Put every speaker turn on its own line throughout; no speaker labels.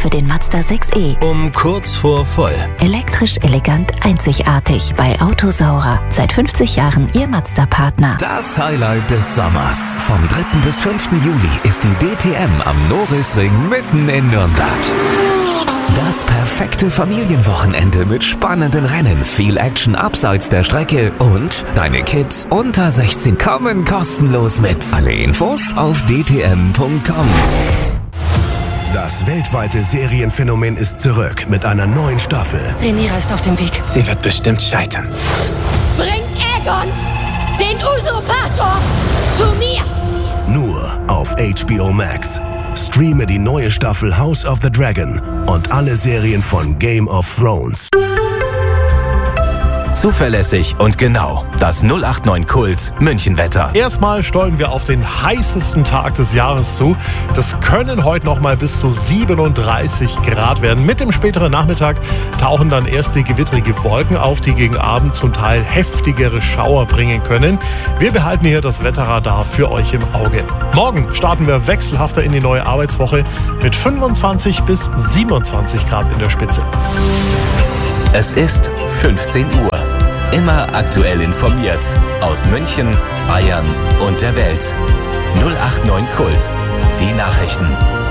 für den Mazda 6e.
Um kurz vor voll.
Elektrisch elegant, einzigartig bei Autosaurer. Seit 50 Jahren Ihr Mazda-Partner.
Das Highlight des Sommers. Vom 3. bis 5. Juli ist die DTM am Norisring mitten in Nürnberg. Das perfekte Familienwochenende mit spannenden Rennen, viel Action abseits der Strecke und deine Kids unter 16 kommen kostenlos mit. Alle Infos auf dtm.com.
Das weltweite Serienphänomen ist zurück mit einer neuen Staffel.
Rhaenyra ist auf dem Weg.
Sie wird bestimmt scheitern.
Bringt Aegon, den Usurpator, zu mir!
Nur auf HBO Max. Streame die neue Staffel House of the Dragon und alle Serien von Game of Thrones.
Zuverlässig und genau. Das 089 Kult Münchenwetter.
Erstmal steuern wir auf den heißesten Tag des Jahres zu. Das können heute noch mal bis zu 37 Grad werden. Mit dem späteren Nachmittag tauchen dann erste gewittrige Wolken auf, die gegen Abend zum Teil heftigere Schauer bringen können. Wir behalten hier das Wetterradar für euch im Auge. Morgen starten wir wechselhafter in die neue Arbeitswoche mit 25 bis 27 Grad in der Spitze.
Es ist 15 Uhr. Immer aktuell informiert. Aus München, Bayern und der Welt. 089 Kult. Die Nachrichten.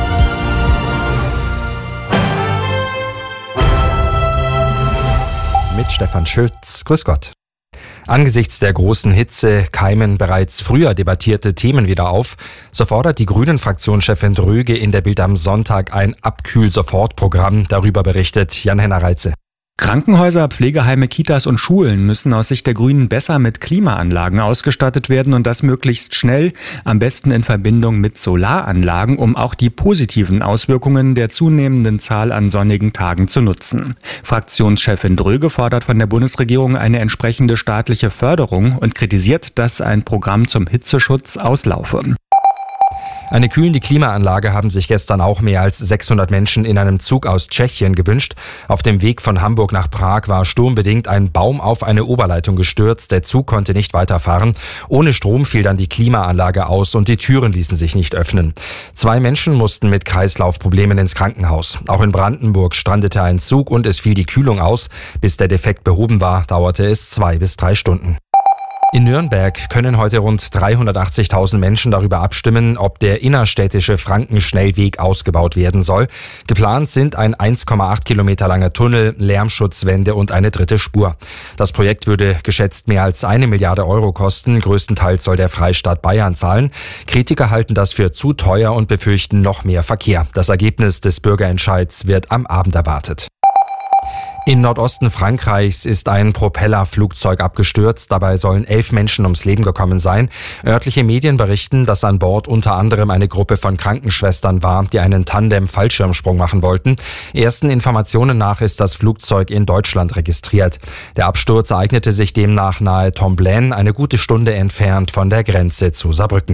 Mit Stefan Schütz. Grüß Gott. Angesichts der großen Hitze keimen bereits früher debattierte Themen wieder auf. So fordert die Grünen-Fraktionschefin Dröge in der Bild am Sonntag ein Abkühl-Sofortprogramm. Darüber berichtet Jan-Henner Reitze.
Krankenhäuser, Pflegeheime, Kitas und Schulen müssen aus Sicht der Grünen besser mit Klimaanlagen ausgestattet werden und das möglichst schnell, am besten in Verbindung mit Solaranlagen, um auch die positiven Auswirkungen der zunehmenden Zahl an sonnigen Tagen zu nutzen. Fraktionschefin Dröge fordert von der Bundesregierung eine entsprechende staatliche Förderung und kritisiert, dass ein Programm zum Hitzeschutz auslaufe.
Eine kühlende Klimaanlage haben sich gestern auch mehr als 600 Menschen in einem Zug aus Tschechien gewünscht. Auf dem Weg von Hamburg nach Prag war sturmbedingt ein Baum auf eine Oberleitung gestürzt. Der Zug konnte nicht weiterfahren. Ohne Strom fiel dann die Klimaanlage aus und die Türen ließen sich nicht öffnen. 2 Menschen mussten mit Kreislaufproblemen ins Krankenhaus. Auch in Brandenburg strandete ein Zug und es fiel die Kühlung aus. Bis der Defekt behoben war, dauerte es 2 bis 3 Stunden. In Nürnberg können heute rund 380.000 Menschen darüber abstimmen, ob der innerstädtische Frankenschnellweg ausgebaut werden soll. Geplant sind ein 1,8 Kilometer langer Tunnel, Lärmschutzwände und eine dritte Spur. Das Projekt würde geschätzt mehr als 1 Milliarde Euro kosten. Größtenteils soll der Freistaat Bayern zahlen. Kritiker halten das für zu teuer und befürchten noch mehr Verkehr. Das Ergebnis des Bürgerentscheids wird am Abend erwartet. Im Nordosten Frankreichs ist ein Propellerflugzeug abgestürzt. Dabei sollen 11 Menschen ums Leben gekommen sein. Örtliche Medien berichten, dass an Bord unter anderem eine Gruppe von Krankenschwestern war, die einen Tandem-Fallschirmsprung machen wollten. Ersten Informationen nach ist das Flugzeug in Deutschland registriert. Der Absturz ereignete sich demnach nahe Tomblaine, eine gute Stunde entfernt von der Grenze zu Saarbrücken.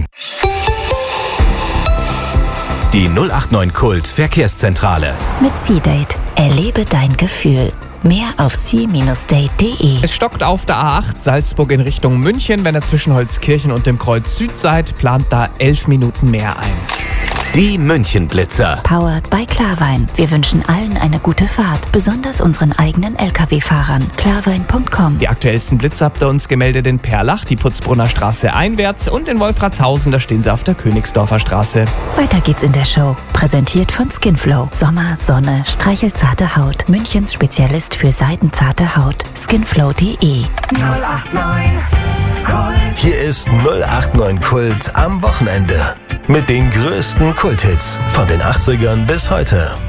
Die 089 Kult Verkehrszentrale.
Mit C-Date. Erlebe dein Gefühl. Mehr auf c-date.de.
Es stockt auf der A8 Salzburg in Richtung München. Wenn ihr zwischen Holzkirchen und dem Kreuz Süd seid, plant da 11 Minuten mehr ein.
Die Münchenblitzer.
Powered by Klarwein. Wir wünschen allen eine gute Fahrt, besonders unseren eigenen Lkw-Fahrern. Klarwein.com.
Die aktuellsten Blitze habt ihr uns gemeldet in Perlach, die Putzbrunner Straße einwärts und in Wolfratshausen, da stehen sie auf der Königsdorfer Straße.
Weiter geht's in der Show. Präsentiert von Skinflow. Sommer, Sonne, streichelt Haut. Münchens Spezialist für seidenzarte Haut. Skinflow.de.
089 Kult. Hier ist 089 Kult am Wochenende. Mit den größten Kulthits von den 80ern bis heute.